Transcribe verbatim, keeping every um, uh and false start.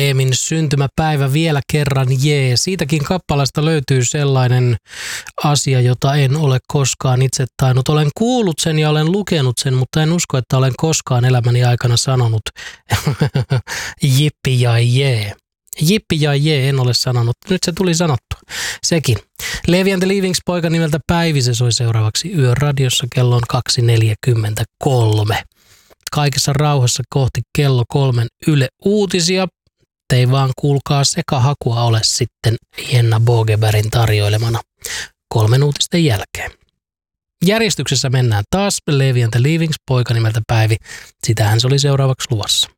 Eemin syntymäpäivä vielä kerran, jee. Siitäkin kappaleesta löytyy sellainen asia, jota en ole koskaan itse tainnut. Olen kuullut sen ja olen lukenut sen, mutta en usko, että olen koskaan elämäni aikana sanonut jippi ja jee. Jippi ja jee en ole sanonut. Nyt se tuli sanottua. Sekin. Levi and the Leavings poika nimeltä Päivi, se soi seuraavaksi Yöradiossa kello on kaksi neljäkymmentäkolme. Kaikessa rauhassa kohti kello kolmen Yle Uutisia. Ei vaan kuulkaa sekahakua ole sitten Jenna Bogebergin tarjoilemana kolmen uutisten jälkeen. Järjestyksessä mennään taas. Levi and the Leavings poika nimeltä Päivi. Sitähän se oli seuraavaksi luvassa.